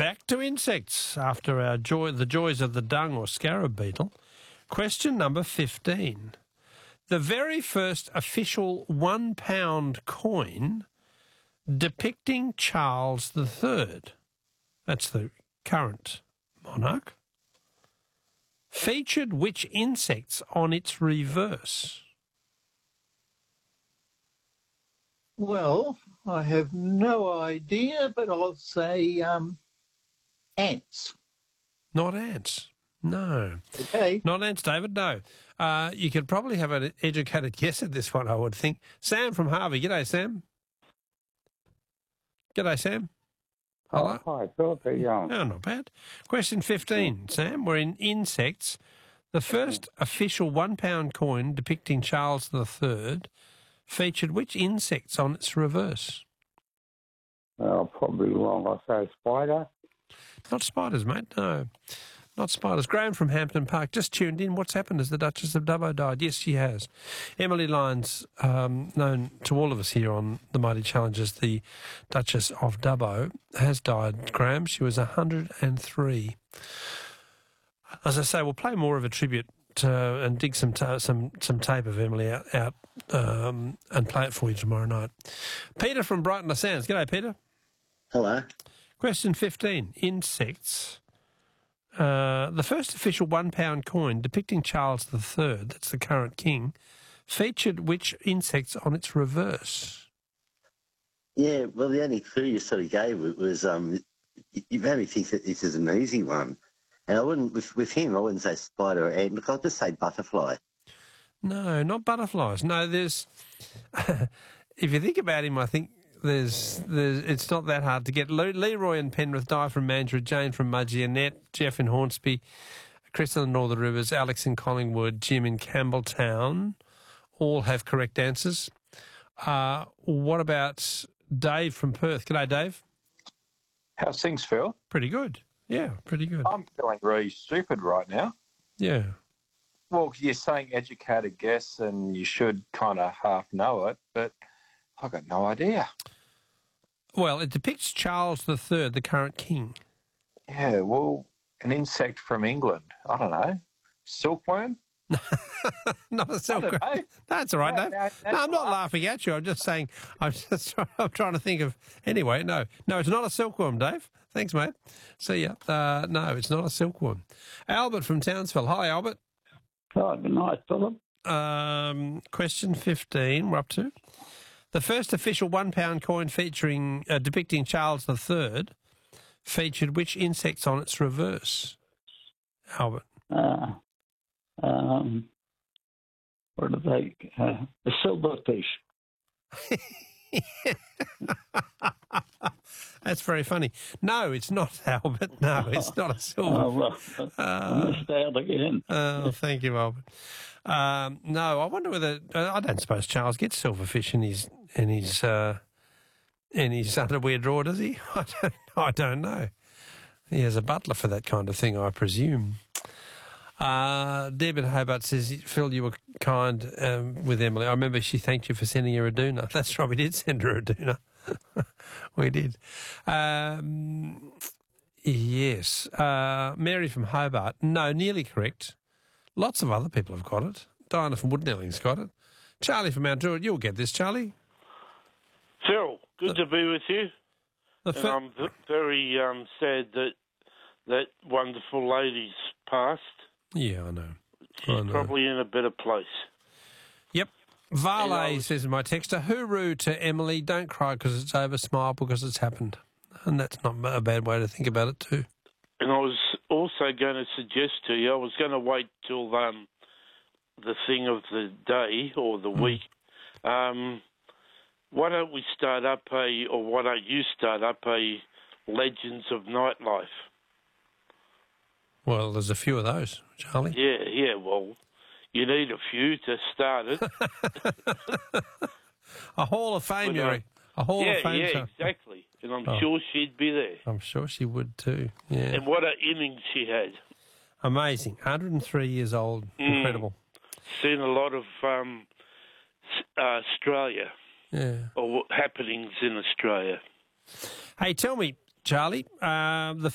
Back to insects after the joys of the dung or scarab beetle. Question number 15. The very first official £1 coin depicting Charles III, that's the current monarch, featured which insects on its reverse? Well, I have no idea, but I'll say ants. Not ants. No. Okay. Not ants, David, no. You could probably have an educated guess at this one, I would think. Sam from Harvey. G'day, Sam. G'day, Sam. Hello. Oh, hi, Philip. How you going? Oh, not bad. Question 15, Sam. We're in insects. The first official £1 coin depicting Charles III featured which insects on its reverse? Well, probably wrong. I'll say spider. Not spiders, mate, no. Not spiders. Graham from Hampton Park just tuned in. What's happened? Has the Duchess of Dubbo died? Yes, she has. Emily Lyons, known to all of us here on The Mighty Challenge as the Duchess of Dubbo, has died, Graham. She was 103. As I say, we'll play more of a tribute and dig some tape of Emily out and play it for you tomorrow night. Peter from Brighton Le Sands. G'day, Peter. Hello. Question 15. Insects. The first official £1 coin depicting Charles III, that's the current king, featured which insects on its reverse? Yeah, well, the only clue you sort of gave was you made me think that this is an easy one. And I wouldn't, with him, I wouldn't say spider or ant, but I'll just say butterfly. No, not butterflies. No, there's... if you think about him, I think there's it's not that hard to get. Leroy in Penrith, Di from Mandurah, Jane from Mudgee, Annette, Jeff in Hornsby, Chris in the Northern Rivers, Alex in Collingwood, Jim in Campbelltown, all have correct answers. What about Dave from Perth? G'day, Dave. How's things, Phil? Pretty good. Yeah, pretty good. I'm feeling very stupid right now. Yeah. Well, you're saying educated guess and you should kind of half know it, but I've got no idea. Well, it depicts Charles III, the current king. Yeah, well, an insect from England. I don't know. Silkworm? Not a silkworm. That's all right, Dave. No, I'm not laughing at you. I'm just saying, I'm trying to think of... Anyway, no, it's not a silkworm, Dave. Thanks, mate. See ya. No, it's not a silkworm. Albert from Townsville. Hi, Albert. Oh, good night, Philip. Question 15, we're up to. The first official £1 coin featuring depicting Charles III featured which insects on its reverse? Albert. What do they... the silverfish. That's very funny. No, it's not, Albert. No, it's not a silver. I missed out again. Oh, thank you, Albert. No, I wonder whether... I don't suppose Charles gets silverfish in his underwear drawer, does he? I don't know. He has a butler for that kind of thing, I presume. Deb in Hobart says, Phil, you were kind with Emily. I remember she thanked you for sending her a doona. That's right, we did send her a doona. We did. Yes. Mary from Hobart. No, nearly correct. Lots of other people have got it. Diana from Woodnelling's got it. Charlie from Mount Druitt, you'll get this, Charlie. Phil, good to be with you. I'm very sad that wonderful lady's passed. Yeah, I know. She's probably in a better place. Yep. Varley says in my texter, hooroo to Emily, don't cry because it's over, smile because it's happened. And that's not a bad way to think about it too. And I was also going to suggest to you, I was going to wait till the thing of the day or the week. Why don't we start up why don't you start up a Legends of Nightlife? Well, there's a few of those, Charlie. Yeah, well, you need a few to start it. A Hall of Fame, Yuri. A Hall of Fame. Yeah, exactly. And I'm sure she'd be there. I'm sure she would too, yeah. And what an innings she had. Amazing. 103 years old. Incredible. Seen a lot of Australia. Yeah. Or happenings in Australia. Hey, tell me, Charlie, the